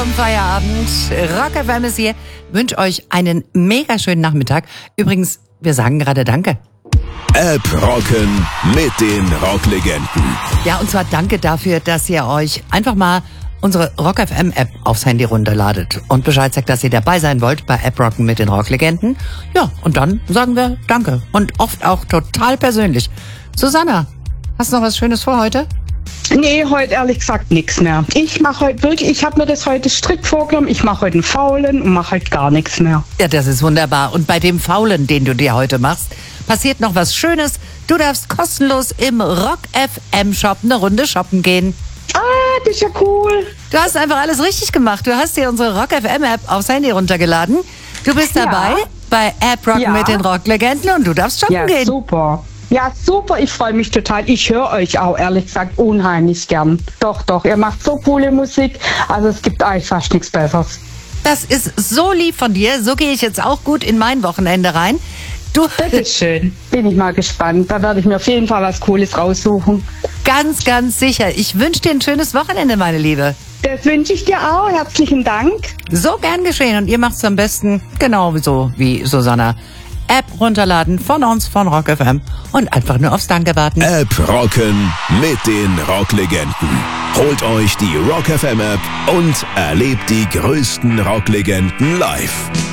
zum Feierabend. Rock FM ist hier. Wünsche euch einen mega schönen Nachmittag. Übrigens, wir sagen gerade Danke. App rocken mit den Rocklegenden. Ja, und zwar danke dafür, dass ihr euch einfach mal unsere Rock FM App aufs Handy runterladet und Bescheid sagt, dass ihr dabei sein wollt bei App rocken mit den Rocklegenden. Ja, und dann sagen wir Danke. Und oft auch total persönlich. Susanna, hast du noch was Schönes vor heute? Nee, heute ehrlich gesagt nichts mehr. Ich mache heute wirklich, ich habe mir das heute strikt vorgenommen, ich mache heute einen Faulen und mache heute gar nichts mehr. Ja, das ist wunderbar. Und bei dem Faulen, den du dir heute machst, passiert noch was Schönes. Du darfst kostenlos im Rock FM Shop eine Runde shoppen gehen. Ah, das ist ja cool. Du hast einfach alles richtig gemacht. Du hast dir unsere Rock FM App aufs Handy runtergeladen. Du bist dabei bei App Rocken mit den Rocklegenden und du darfst shoppen gehen. Super. Ja, super, ich freue mich total. Ich höre euch auch, ehrlich gesagt, unheimlich gern. Doch, ihr macht so coole Musik, also es gibt eigentlich fast nichts Besseres. Das ist so lieb von dir, so gehe ich jetzt auch gut in mein Wochenende rein. Das ist schön, bin ich mal gespannt. Da werde ich mir auf jeden Fall was Cooles raussuchen. Ganz, ganz sicher. Ich wünsche dir ein schönes Wochenende, meine Liebe. Das wünsche ich dir auch, herzlichen Dank. So gern geschehen und ihr macht es am besten genauso wie Susanna. App runterladen von uns, von Rock FM und einfach nur aufs Danke warten. App rocken mit den Rocklegenden. Holt euch die Rock FM App und erlebt die größten Rocklegenden live.